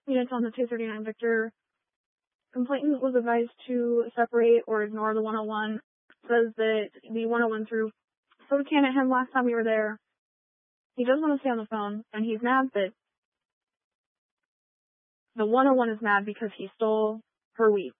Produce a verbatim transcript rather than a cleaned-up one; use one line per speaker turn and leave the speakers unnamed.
Units on the two thirty-nine Victor. Complainant was advised to separate or ignore the one oh one. Says that the one oh one threw soda can at him last time we were there. He does want to stay on the phone, and he's mad that the one oh one is mad because he stole her weed.